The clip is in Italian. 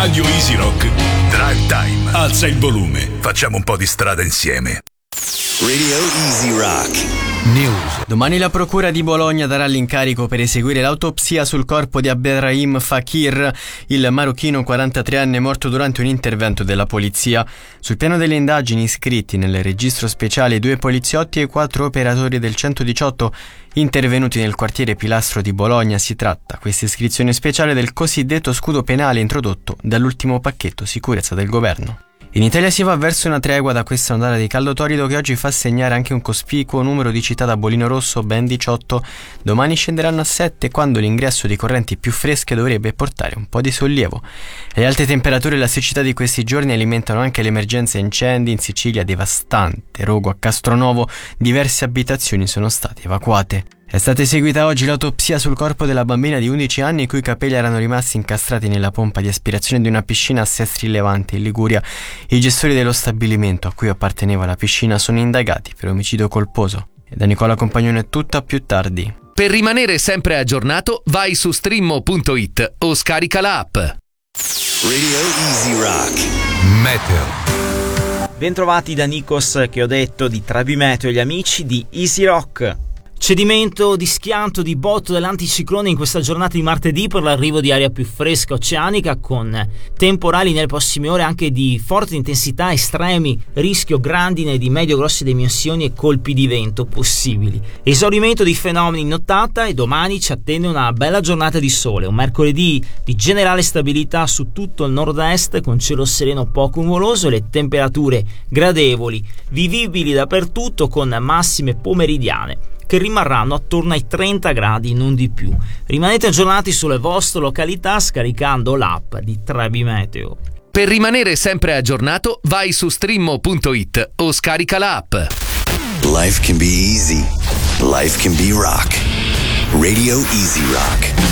Radio Easy Rock Drive Time. Alza il volume, facciamo un po' di strada insieme. Radio Easy Rock News. Domani la procura di Bologna darà l'incarico per eseguire l'autopsia sul corpo di Abderrahim Fakir, il marocchino 43enne morto durante un intervento della polizia. Sul piano delle indagini iscritti nel registro speciale 2 poliziotti e 4 operatori del 118 intervenuti nel quartiere Pilastro di Bologna. Si tratta, questa iscrizione speciale, del cosiddetto scudo penale introdotto dall'ultimo pacchetto sicurezza del governo. In Italia si va verso una tregua da questa ondata di caldo torrido che oggi fa segnare anche un cospicuo numero di città da bolino rosso, ben 18. Domani scenderanno a 7, quando l'ingresso di correnti più fresche dovrebbe portare un po' di sollievo. Le alte temperature e la siccità di questi giorni alimentano anche l'emergenza incendi in Sicilia devastante. Rogo a Castronovo, diverse abitazioni sono state evacuate. È stata eseguita oggi l'autopsia sul corpo della bambina di 11 anni i cui capelli erano rimasti incastrati nella pompa di aspirazione di una piscina a Sestri Levante, in Liguria. I gestori dello stabilimento a cui apparteneva la piscina sono indagati per omicidio colposo. E da Nicola Compagnone è tutto, a più tardi. Per rimanere sempre aggiornato, vai su streammo.it o scarica la app. Radio Easy Rock Meteo. Bentrovati da Nikos, che ho detto, di Trebi Meteo e gli amici di Easy Rock. Cedimento di schianto di botto dell'anticiclone in questa giornata di martedì per l'arrivo di aria più fresca oceanica, con temporali nelle prossime ore anche di forte intensità, estremi, rischio grandine di medio-grosse dimensioni e colpi di vento possibili. Esaurimento di fenomeni in nottata e domani ci attende una bella giornata di sole, un mercoledì di generale stabilità su tutto il nord-est, con cielo sereno poco nuvoloso e le temperature gradevoli, vivibili dappertutto, con massime pomeridiane che rimarranno attorno ai 30 gradi, non di più. Rimanete aggiornati sulle vostre località scaricando l'app di Trebi Meteo. Per rimanere sempre aggiornato, vai su streammo.it o scarica la app. Life can be easy. Life can be rock. Radio Easy Rock.